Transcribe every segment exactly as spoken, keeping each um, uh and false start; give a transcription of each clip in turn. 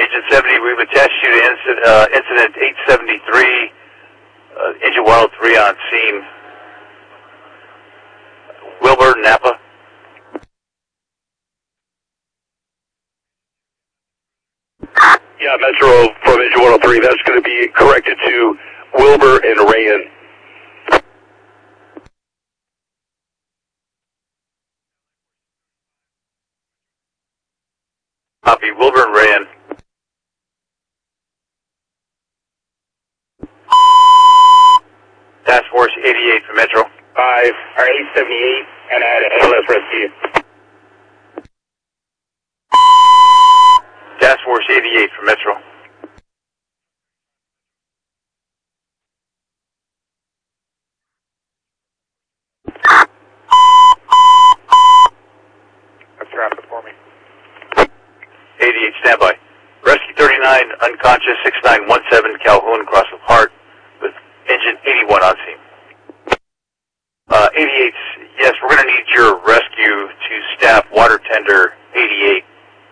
Agent seventy, we've attached you to incident, uh, incident eight seventy-three, uh, Engine one oh three on scene. Wilbur, Napa. Yeah, Metro from Engine one oh three, that's going to be corrected to Wilbur and Rayan. Copy, Wilbur and Rayan. Task Force eighty-eight for Metro. five, or eight seventy-eight, and add L S rescue. Task Force eighty-eight for Metro. Have traffic for me. eighty-eight, standby. Rescue thirty-nine, unconscious, six nine one seven, Calhoun, Cross of Heart, with engine eighty-one on scene. Uh, eighty-eight, yes, we're going to need your rescue to staff water tender eighty-eight.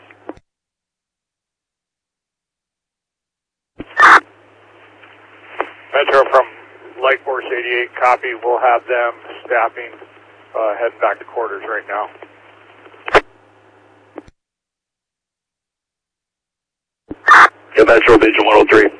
Metro from Light Force eighty-eight, copy. We'll have them staffing, uh, heading back to quarters right now. Yeah, Metro, Engine one oh three.